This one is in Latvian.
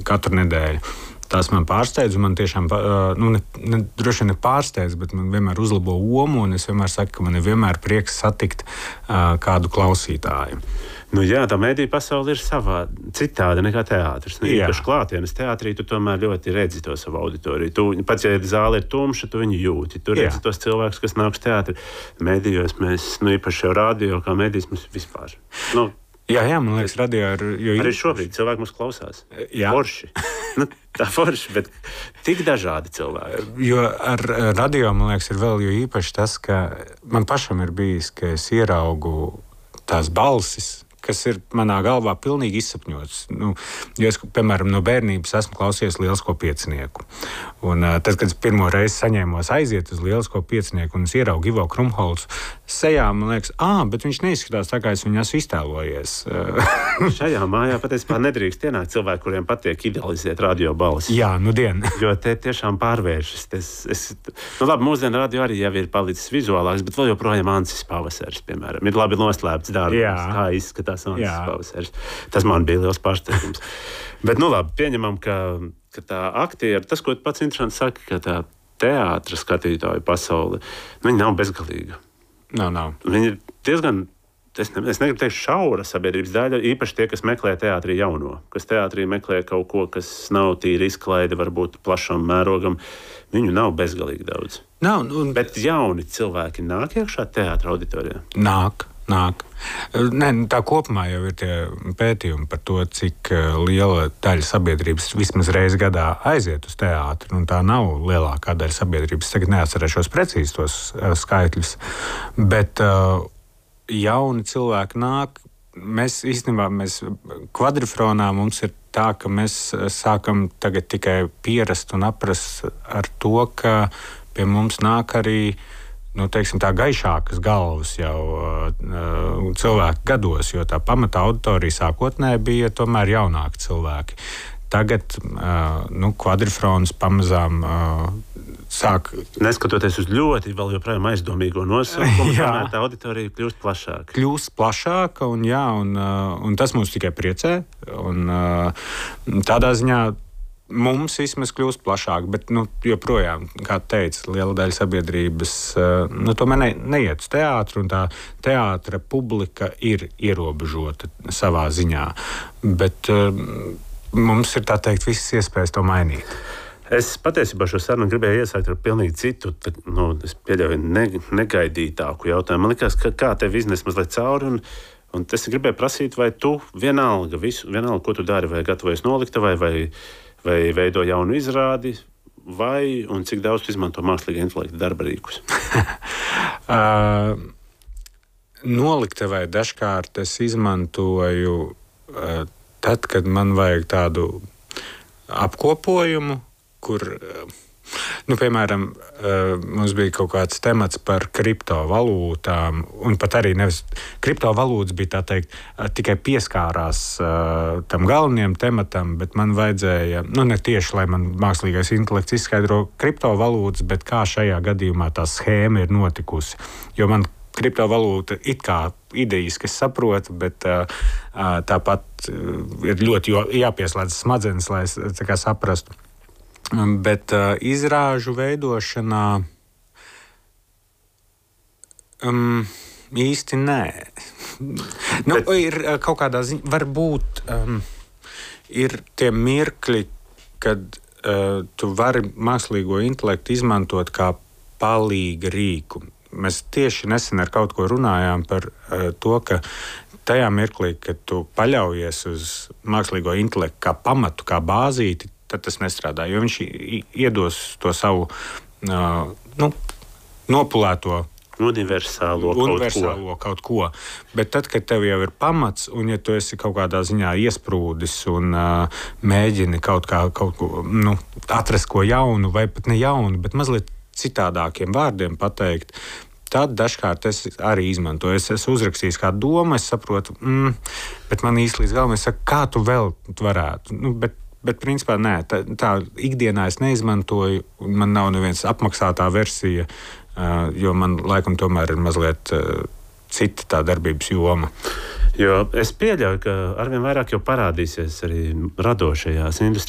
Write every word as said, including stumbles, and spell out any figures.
katru nedēļu. Tas man pārsteidz, un man tiešām, nu, ne, ne, droši vien ne pārsteidz, bet man vienmēr uzlabo omu, un es vienmēr saku, ka man ir vienmēr prieks satikt uh, kādu klausītāju. Nu jā, tā mediju pasaule ir savā, citāda nekā teātris. Nu, īpaši klātienes teātrī tu tomēr ļoti redzi to savu auditoriju. Tu, pats, ja zāle ir tumša, tu viņu jūti. Tu redzi jā. Tos cilvēkus, kas nāk uz teātri. Medijos mēs, nu īpaši jau radio, kā medijas mums vispār. Nu, Jā, jā, man liekas, radio ir... Jo... Arī šobrīd cilvēki mums klausās. Jā. Forši. Nu, tā forši, bet tik dažādi cilvēki. Jo ar radio, man liekas, ir vēl jo īpaši tas, ka man pašam ir bijis, ka es ieraugu tās balsis, kas ir manā galvā pilnīgi izsapņots. Nu, jo es, piemēram, no bērnības esmu klausījies Lielisko piecinieku. Un uh, tad, kad es pirmo reizi saņēmos aiziet uz Lielisko piecinieku un es ieraugu Ivo Krumholcu sejā, man liekas, ā, bet viņš neizskatās tā, kā es viņu esmu iztēlojies. Šajā mājā patiesībā nedrīkst ienākt cilvēki, kuriem patiek idealizēt radio balsi. Jā, nu dien. Jo te tiešām pārvēršas. Es, es, nu labi, mūsdienu radio arī jau ir palicis vizuālāks, bet vēl joprojām Ancis Pavasaris, piemēram. Ir labi noslēpts darbs, kā izskatās Ancis Pavasaris. Tas man bija liels pārsteigums. Bet, nu labi, pieņemam, ka, ka tā aktieri, tas, ko pats interesanti saka, ka tā teātra skatītāju pasaule, viņa nav bezgalīga. Nav, nav. Viņa ir diezgan, es, ne, es negribu teikt, šaura sabiedrības daļa, īpaši tie, kas meklē teātrī jauno, kas teātrī meklē kaut ko, kas nav tīri izklaide, varbūt plašam mērogam, viņu nav bezgalīgi daudz. Nav, un... Bet jauni cilvēki nāk iekšā teātra auditorijā? Nāk. Nāk. Nē, tā kopumā jau ir tie pētījumi par to, cik liela daļa sabiedrības vismaz reizi gadā aiziet uz teātri. Un tā nav lielākā daļa sabiedrības. Tagad neatcerēšos precīzi tos skaitļus. Bet uh, jauni cilvēki nāk. Mēs īstenībā, mēs kvadrifronā mums ir tā, ka mēs sākam tagad tikai pierast un aprast ar to, ka pie mums nāk arī nu, teiksim, tā gaišākas galvas jau uh, cilvēku gados, jo tā pamata auditorija sākotnēji bija tomēr jaunāki cilvēki. Tagad uh, nu, kvadrifrons pamazām uh, sāk... Neskatoties uz ļoti vēl joprojām aizdomīgo nosaukumu, tā auditorija kļūst plašāka. Kļūst plašāka, un, jā, un, uh, un tas mūs tikai priecē. Un, uh, tādā ziņā mums vismaz kļūst plašāk, bet nu, joprojām, kā teica, liela daļa sabiedrības nu, tomēr ne, neiet uz teātru, un tā teātra publika ir ierobežota savā ziņā. Bet um, mums ir, tā teikt, visas iespējas to mainīt. Es patiesībā šo sarunu gribēju iesākt ar pilnīgi citu, tad, nu, es pieļauju ne, negaidītāku jautājumu. Man likās, ka kā tev iznes mazliet cauri, un, un es gribēju prasīt, vai tu vienalga, visu, vienalga, ko tu dari, vai gatavojies noliktavai, vai vai veido jaunu izrādi, vai un cik daudz tu izmanto mākslīgā intelekta darba rīkus? uh, noliktavai dažkārt es izmantoju uh, tad, kad man vajag tādu apkopojumu, kur, uh, nu, piemēram, uh, mums bija kaut kāds temats par kriptovalūtām, un pat arī nevis kriptovalūtas bija, tā teikt, uh, tikai pieskārās uh, tam galvenajam tematam, bet man vajadzēja, nu, ne tieši, lai man mākslīgais intelekts izskaidro kriptovalūtas, bet kā šajā gadījumā tā schēma ir notikusi. Jo man kriptovalūta it kā idejiski es saprotu, bet uh, uh, tāpat uh, ir ļoti jāpieslēdz smadzenes, lai es tā kā saprastu. Bet uh, izrāžu veidošanā um, īsti nē. nu, bet... Ir kaut kādā ziņā, varbūt um, ir tie mirkļi, kad uh, tu vari mākslīgo intelektu izmantot kā palīga rīku. Mēs tieši nesen ar kaut ko runājām par uh, to, ka tajā mirklī, kad tu paļaujies uz mākslīgo intelektu kā pamatu, kā bāzīti, tad tas nestrādā, jo viņš iedos to savu uh, nu, nopulēto universālo, universālo kaut, kaut ko. Bet tad, kad tev jau ir pamats, un ja tu esi kaut kādā ziņā iesprūdis un uh, mēģini kaut kā kaut ko, nu, atrast ko jaunu, vai pat ne jaunu, bet mazliet citādākiem vārdiem pateikt, tad dažkārt es arī izmantoju. Es esmu uzrakstījis kādu domu, es saprotu, mm, bet man īsti līdz galam es saku, kā tu vēl varētu. Nu, bet Bet, principā, nē, tā, tā ikdienā es neizmantoju, un man nav neviens apmaksātā versija, uh, jo man laikam tomēr ir mazliet uh, cita tā darbības joma. Jo es pieļauju, ka arvien vairāk jau parādīsies arī radošajās industrijās